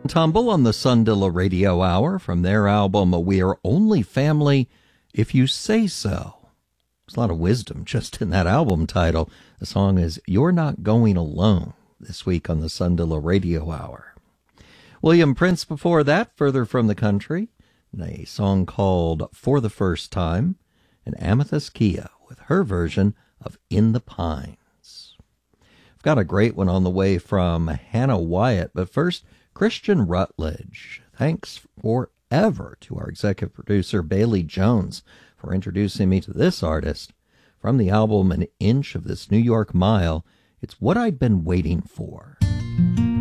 Tumble on the Sundilla Radio Hour from their album We Are Only Family If You Say So. There's a lot of wisdom just in that album title. The song is You're Not Going Alone this week on the Sundilla Radio Hour. William Prince before that, Further from the Country, a song called For the First Time, and Amethyst Kia with her version of In the Pines. I've got a great one on the way from Hannah Wyatt, but first, Christian Rutledge. Thanks forever to our executive producer, Bailey Jones, for introducing me to this artist. From the album An Inch of This New York Mile, it's What I'd Been Waiting For.